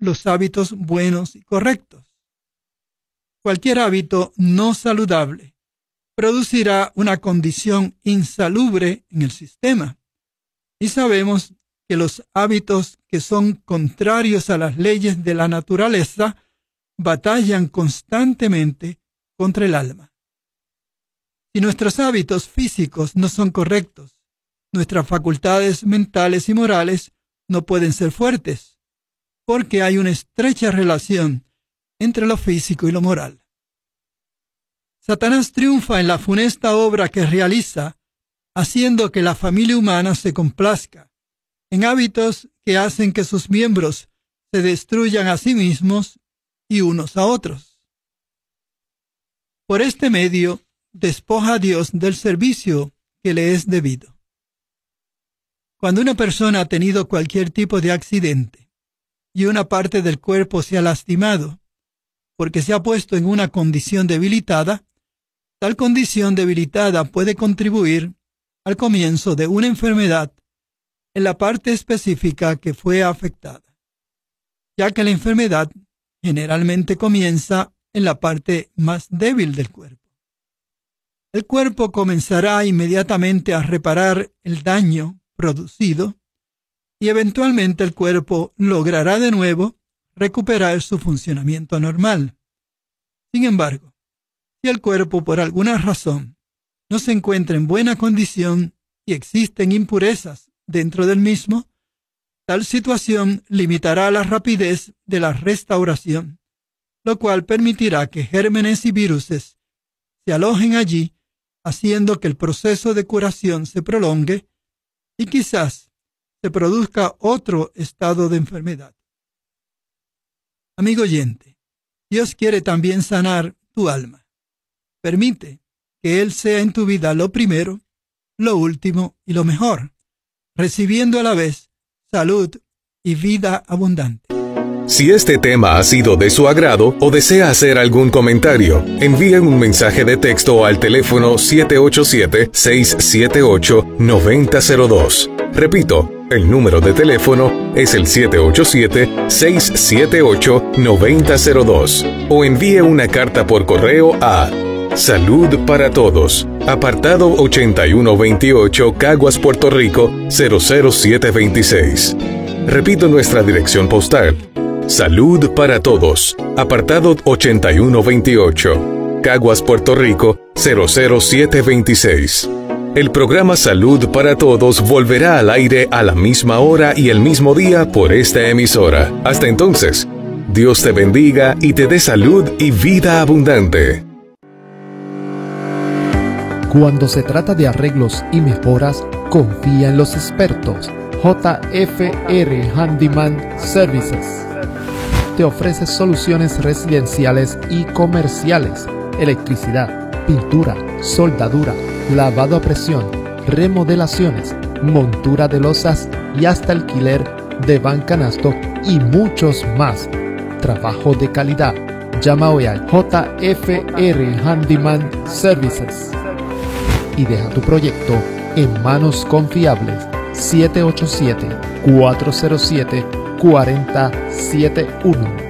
los hábitos buenos y correctos. Cualquier hábito no saludable producirá una condición insalubre en el sistema. Y sabemos que los hábitos que son contrarios a las leyes de la naturaleza batallan constantemente contra el alma. Si nuestros hábitos físicos no son correctos, nuestras facultades mentales y morales no pueden ser fuertes, porque hay una estrecha relación entre lo físico y lo moral. Satanás triunfa en la funesta obra que realiza, haciendo que la familia humana se complazca en hábitos que hacen que sus miembros se destruyan a sí mismos y unos a otros. Por este medio, despoja a Dios del servicio que le es debido. Cuando una persona ha tenido cualquier tipo de accidente y una parte del cuerpo se ha lastimado porque se ha puesto en una condición debilitada, tal condición debilitada puede contribuir al comienzo de una enfermedad en la parte específica que fue afectada, ya que la enfermedad generalmente comienza en la parte más débil del cuerpo. El cuerpo comenzará inmediatamente a reparar el daño producido y eventualmente el cuerpo logrará de nuevo recuperar su funcionamiento normal. Sin embargo, si el cuerpo por alguna razón no se encuentra en buena condición y existen impurezas dentro del mismo, tal situación limitará la rapidez de la restauración, lo cual permitirá que gérmenes y viruses se alojen allí, haciendo que el proceso de curación se prolongue y quizás se produzca otro estado de enfermedad. Amigo oyente, Dios quiere también sanar tu alma. Permite que Él sea en tu vida lo primero, lo último y lo mejor, recibiendo a la vez salud y vida abundante. Si este tema ha sido de su agrado o desea hacer algún comentario, envíe un mensaje de texto al teléfono 787-678-9002. Repito, el número de teléfono es el 787-678-9002. O envíe una carta por correo a Salud para Todos, apartado 8128, Caguas, Puerto Rico, 00726. Repito nuestra dirección postal. Salud para Todos, apartado 8128, Caguas, Puerto Rico, 00726. El programa Salud para Todos volverá al aire a la misma hora y el mismo día por esta emisora. Hasta entonces, Dios te bendiga y te dé salud y vida abundante. Cuando se trata de arreglos y mejoras, confía en los expertos. JFR Handyman Services te ofrece soluciones residenciales y comerciales, electricidad, pintura, soldadura, lavado a presión, remodelaciones, montura de losas y hasta alquiler de van canasto y muchos más. Trabajo de calidad. Llama hoy al JFR Handyman Services y deja tu proyecto en manos confiables. 787-407-4071